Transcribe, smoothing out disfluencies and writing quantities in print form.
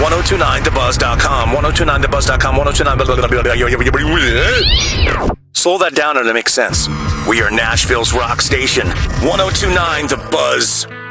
1029thebuzz.com. 1029thebuzz.com. 1029. Slow that down and it makes sense. We are Nashville's rock station. 1029 The Buzz.